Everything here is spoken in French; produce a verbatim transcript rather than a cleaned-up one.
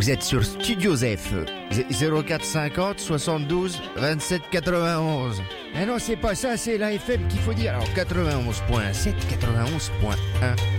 Vous êtes sur Studio Zef, zéro quatre cinquante soixante-douze vingt-sept quatre-vingt-onze. Eh non, c'est pas ça, c'est la F M qu'il faut dire. Alors quatre-vingt-onze point sept, quatre-vingt-onze point un.